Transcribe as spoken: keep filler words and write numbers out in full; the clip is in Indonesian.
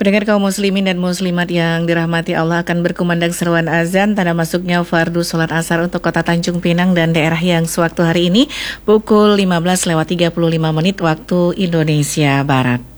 Pendengar kaum muslimin dan muslimat yang dirahmati Allah, akan berkumandang seruan azan tanda masuknya fardu sholat asar untuk kota Tanjung Pinang dan daerah yang sewaktu hari ini pukul lima belas lewat tiga puluh lima menit waktu Indonesia Barat.